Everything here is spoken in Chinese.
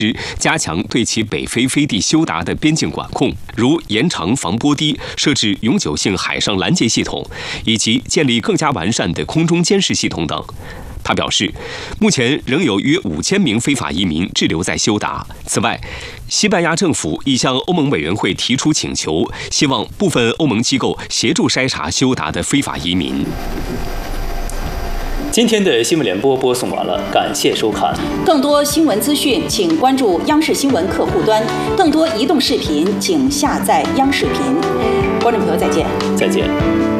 加强对其北非飞地休达的边境管控，如延长防波堤、设置永久性海上拦截系统，以及建立更加完善的空中监视系统等。他表示，目前仍有约5000名非法移民滞留在休达。此外，西班牙政府已向欧盟委员会提出请求，希望部分欧盟机构协助筛查休达的非法移民。 今天的新闻联播播送完了，感谢收看。 更多新闻资讯，请关注央视新闻客户端；更多移动视频，请下载央视频。观众朋友，再见。 再见。